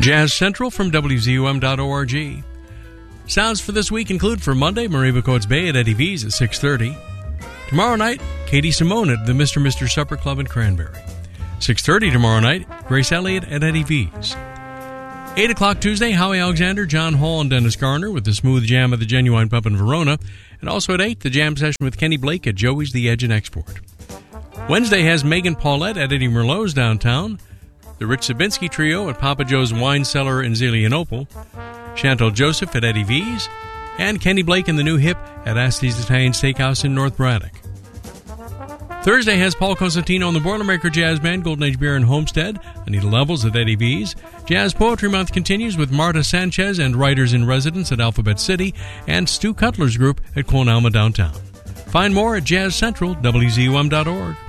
Jazz Central from WZUM.org. Sounds for this week include for Monday, Mariba Coates Bay at Eddie V's at 6:30. Tomorrow night, Katie Simone at the Mr. Supper Club in Cranberry. 6:30 tomorrow night, Grace Elliott at Eddie V's. 8 o'clock Tuesday, Howie Alexander, John Hall, and Dennis Garner with the Smooth Jam at the Genuine Pub in Verona. And also at 8, the jam session with Kenny Blake at Joey's The Edge and Export. Wednesday has Megan Paulette at Eddie Merlot's downtown. The Rich Sabinski Trio at Papa Joe's Wine Cellar in Zelienople. Chantal Joseph at Eddie V's. And Kenny Blake and the New Hip at Asti's Italian Steakhouse in North Braddock. Thursday has Paul Cosentino and the Boilermaker Jazz Band, Golden Age Beer in Homestead. Anita Levels at Eddie V's. Jazz Poetry Month continues with Marta Sanchez and Writers in Residence at Alphabet City. And Stu Cutler's group at Quon Alma Downtown. Find more at Jazz Central, WZUM.org.